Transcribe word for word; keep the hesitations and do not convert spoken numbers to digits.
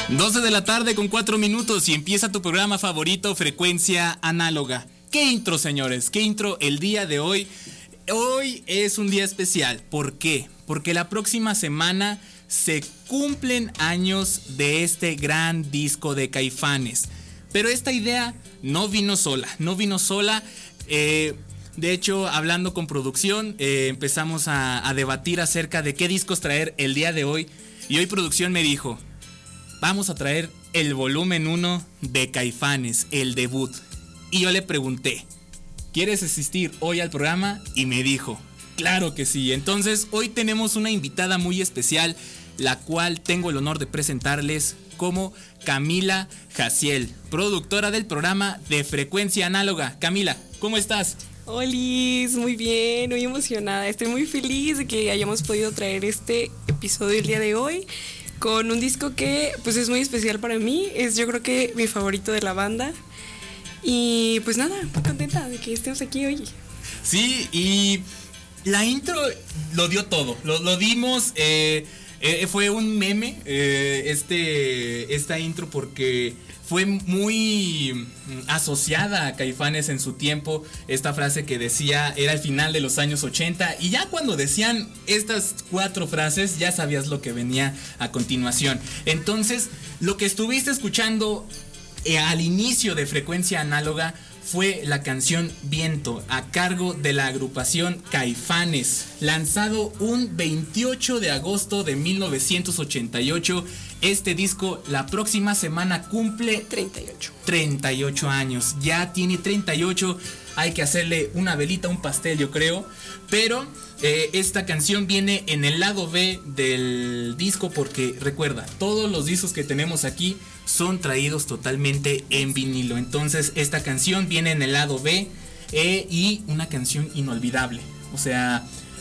doce de la tarde con cuatro minutos y empieza tu programa favorito, Frecuencia Análoga. ¿Qué intro, señores? ¿Qué intro el día de hoy? Hoy es un día especial. ¿Por qué? Porque la próxima semana se cumplen años de este gran disco de Caifanes. Pero esta idea no vino sola, no vino sola. Eh, de hecho, hablando con producción, eh, empezamos a, a debatir acerca de qué discos traer el día de hoy. Y hoy producción me dijo: vamos a traer el volumen uno de Caifanes, el debut. Y yo le pregunté: ¿quieres asistir hoy al programa? Y me dijo: claro que sí. Entonces hoy tenemos una invitada muy especial, la cual tengo el honor de presentarles como Camila Jaciel, productora del programa de Frecuencia Análoga. Camila, ¿cómo estás? Olis, muy bien, muy emocionada. Estoy muy feliz de que hayamos podido traer este episodio el día de hoy con un disco que pues es muy especial para mí. Es yo creo que mi favorito de la banda. Y pues nada, muy contenta de que estemos aquí hoy. Sí, y la intro lo dio todo. Lo, lo dimos, eh, eh, fue un meme eh, este, esta intro porque fue muy asociada a Caifanes en su tiempo. Esta frase que decía era el final de los años ochenta. Y ya cuando decían estas cuatro frases ya sabías lo que venía a continuación. Entonces, lo que estuviste escuchando eh, al inicio de Frecuencia Análoga fue la canción Viento, a cargo de la agrupación Caifanes, lanzado un veintiocho de agosto de mil novecientos ochenta y ocho. Este disco la próxima semana cumple treinta y ocho. treinta y ocho años, ya tiene treinta y ocho, hay que hacerle una velita, un pastel yo creo, pero eh, esta canción viene en el lado B del disco porque recuerda, todos los discos que tenemos aquí son traídos totalmente en vinilo. Entonces esta canción viene en el lado B eh, y una canción inolvidable. O sea,